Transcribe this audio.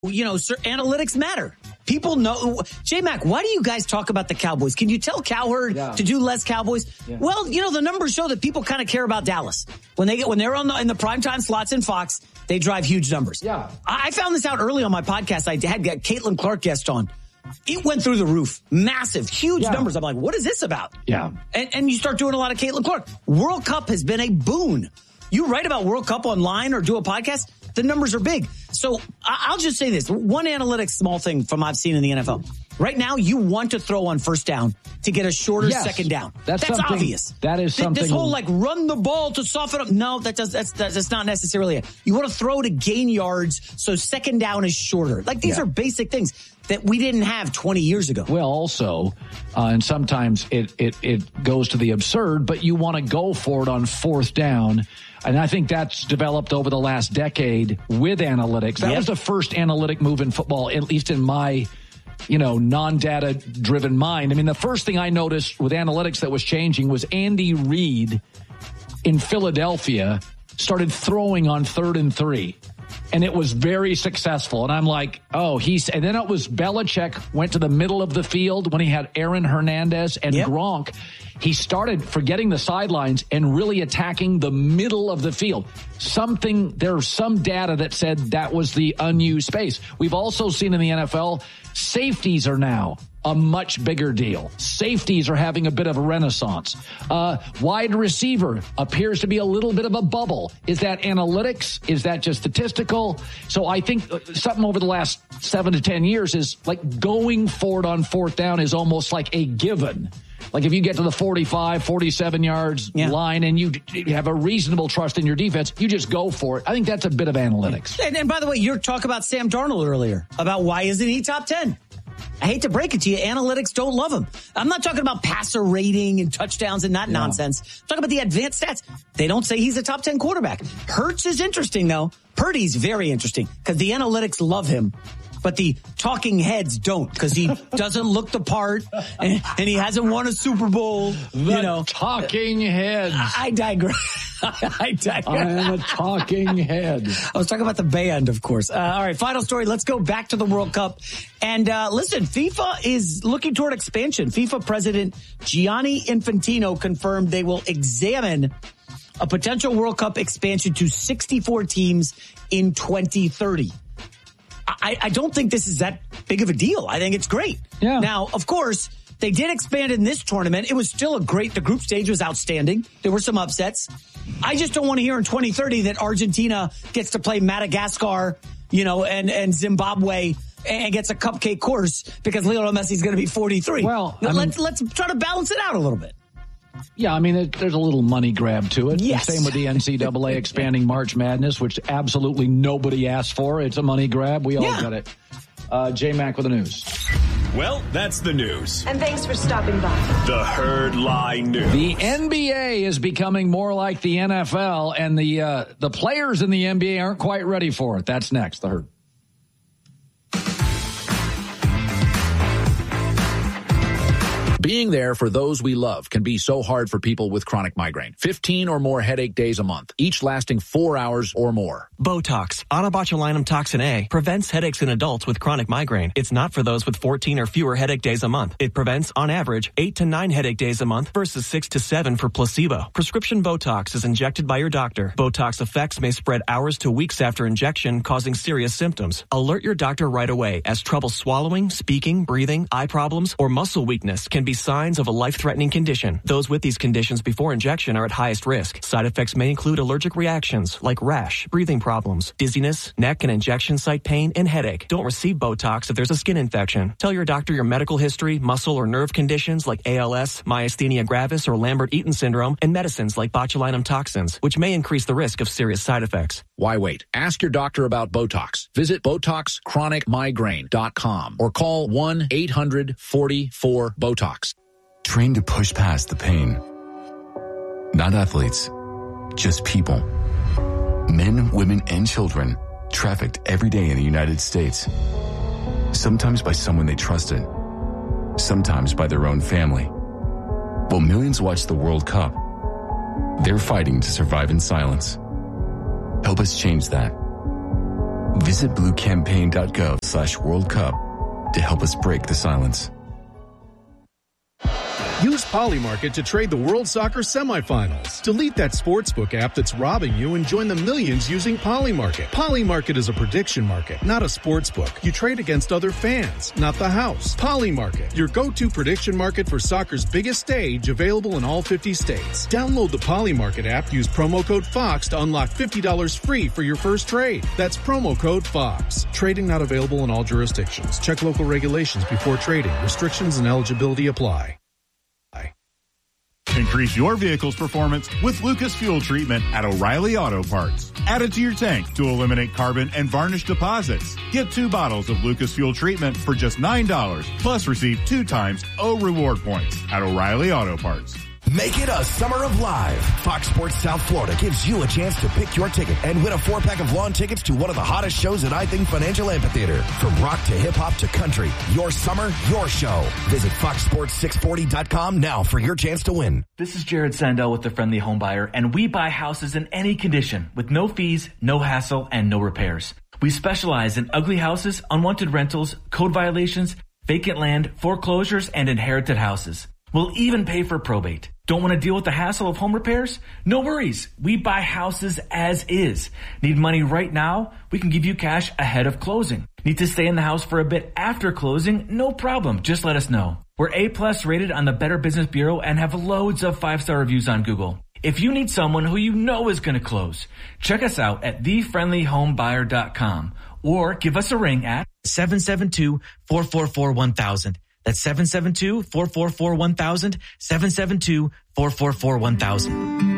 Analytics matter. People know. J-Mac, why do you guys talk about the Cowboys? Can you tell Cowherd to do less Cowboys? Yeah. Well, the numbers show that people kind of care about Dallas. When they're in the primetime slots in Fox, they drive huge numbers. Yeah. I found this out early on my podcast. I had Caitlin Clark guest on. It went through the roof. Massive, huge numbers. I'm like, what is this about? Yeah. And you start doing a lot of Caitlin Clark. World Cup has been a boon. You write about World Cup online or do a podcast, the numbers are big. So I'll just say this. One analytics small thing from I've seen in the NFL. Right now, you want to throw on first down to get a shorter second down. That's obvious. That is something. This whole run the ball to soften up. No, that's not necessarily it. You want to throw to gain yards so second down is shorter. These are basic things that we didn't have 20 years ago. Well, also, and sometimes it goes to the absurd, but you want to go for it on fourth down. And I think that's developed over the last decade with analytics. That was the first analytic move in football, at least in my, non-data driven mind. I mean, the first thing I noticed with analytics that was changing was Andy Reid in Philadelphia started throwing on 3rd and 3. And it was very successful. And I'm like, and then it was Belichick went to the middle of the field when he had Aaron Hernandez and Gronk. He started forgetting the sidelines and really attacking the middle of the field. There's some data that said that was the unused space. We've also seen in the NFL, safeties are now a much bigger deal. Safeties are having a bit of a renaissance. Wide receiver appears to be a little bit of a bubble. Is that analytics? Is that just statistical? So I think something over the last 7 to 10 years is going for it on fourth down is almost like a given. If you get to the 45, 47 yards line and you have a reasonable trust in your defense, you just go for it. I think that's a bit of analytics. And by the way, you're talking about Sam Darnold earlier, about why isn't he top 10? I hate to break it to you, analytics don't love him. I'm not talking about passer rating and touchdowns and that nonsense. I'm talking about the advanced stats. They don't say he's a top 10 quarterback. Hurts is interesting, though. Purdy's very interesting because the analytics love him. But the talking heads don't because he doesn't look the part and he hasn't won a Super Bowl. Talking heads. I digress. I am a talking head. I was talking about the band, of course. All right, final story. Let's go back to the World Cup. And listen, FIFA is looking toward expansion. FIFA President Gianni Infantino confirmed they will examine a potential World Cup expansion to 64 teams in 2030. I don't think this is that big of a deal. I think it's great. Yeah. Now, of course, they did expand in this tournament. It was still the group stage was outstanding. There were some upsets. I just don't want to hear in 2030 that Argentina gets to play Madagascar, and Zimbabwe and gets a cupcake course because Lionel Messi's going to be 43. Well, let's try to balance it out a little bit. Yeah, there's a little money grab to it. Yes. Same with the NCAA expanding March Madness, which absolutely nobody asked for. It's a money grab. We all got it. J-Mac with the news. Well, that's the news. And thanks for stopping by. The Herd Lie News. The NBA is becoming more like the NFL, and the players in the NBA aren't quite ready for it. That's next. The Herd. Being there for those we love can be so hard for people with chronic migraine. 15 or more headache days a month, each lasting 4 hours or more. Botox, onabotulinum toxin A, prevents headaches in adults with chronic migraine. It's not for those with 14 or fewer headache days a month. It prevents, on average, 8 to 9 headache days a month versus 6 to 7 for placebo. Prescription Botox is injected by your doctor. Botox effects may spread hours to weeks after injection, causing serious symptoms. Alert your doctor right away, as trouble swallowing, speaking, breathing, eye problems, or muscle weakness can be signs of a life-threatening condition. Those with these conditions before injection are at highest risk. Side effects may include allergic reactions like rash, breathing problems, dizziness, neck and injection site pain, and headache. Don't receive Botox if there's a skin infection. Tell your doctor your medical history, muscle or nerve conditions like ALS, myasthenia gravis, or Lambert-Eaton syndrome, and medicines like botulinum toxins, which may increase the risk of serious side effects. Why wait? Ask your doctor about Botox. Visit BotoxChronicMigraine.com or call 1-800-44-BOTOX. Trained to push past the pain. Not athletes, just people. Men, women, and children trafficked every day in the United States. Sometimes by someone they trusted. Sometimes by their own family. While millions watch the World Cup, they're fighting to survive in silence. Help us change that. Visit bluecampaign.gov/World Cup to help us break the silence. Use Polymarket to trade the World Soccer semifinals. Delete that sportsbook app that's robbing you and join the millions using Polymarket. Polymarket is a prediction market, not a sportsbook. You trade against other fans, not the house. Polymarket, your go-to prediction market for soccer's biggest stage, available in all 50 states. Download the Polymarket app, use promo code FOX to unlock $50 free for your first trade. That's promo code FOX. Trading not available in all jurisdictions. Check local regulations before trading. Restrictions and eligibility apply. Increase your vehicle's performance with Lucas Fuel Treatment at O'Reilly Auto Parts. Add it to your tank to eliminate carbon and varnish deposits. Get 2 bottles of Lucas Fuel Treatment for just $9, plus receive 2 times O reward points at O'Reilly Auto Parts. Make it a summer of live. Fox Sports South Florida gives you a chance to pick your ticket and win a 4-pack of lawn tickets to one of the hottest shows at I Think Financial Amphitheater. From rock to hip-hop to country, your summer, your show. Visit FoxSports640.com now for your chance to win. This is Jared Sandell with The Friendly Home Buyer, and we buy houses in any condition with no fees, no hassle, and no repairs. We specialize in ugly houses, unwanted rentals, code violations, vacant land, foreclosures, and inherited houses. We'll even pay for probate. Don't want to deal with the hassle of home repairs? No worries. We buy houses as is. Need money right now? We can give you cash ahead of closing. Need to stay in the house for a bit after closing? No problem. Just let us know. We're A+ rated on the Better Business Bureau and have loads of 5-star reviews on Google. If you need someone who you know is going to close, check us out at thefriendlyhomebuyer.com or give us a ring at 772-444-1000. That's 772-444-1000, 772-444-1000.